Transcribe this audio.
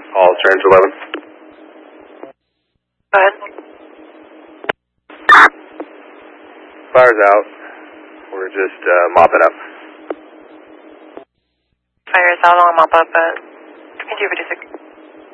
All Strange 11. Go ahead. Fire's out. We're just mopping up. Fire is out on mop up at 2256.